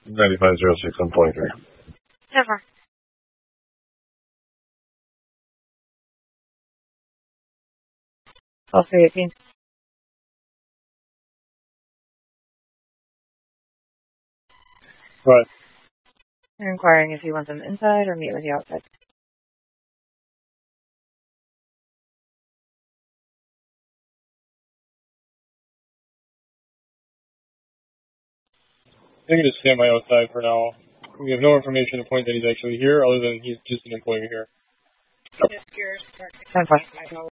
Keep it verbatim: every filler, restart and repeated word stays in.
ninety-five zero six one twenty-three. Never. twelve three eighteen. Right. They're inquiring if you want them inside or meet with you outside. I think I just stand by outside for now. We have no information to point that he's actually here, other than he's just an employee here. ten